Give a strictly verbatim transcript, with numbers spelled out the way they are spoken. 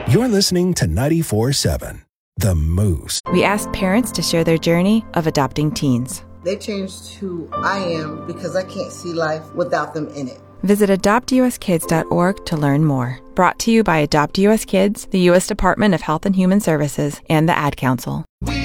You're listening to ninety-four seven, The Moose. We asked parents to share their journey of adopting teens. They changed who I am because I can't see life without them in it. Visit adopt u s kids dot org to learn more. Brought to you by Adopt U S Kids, the U S Department of Health and Human Services, and the Ad Council. We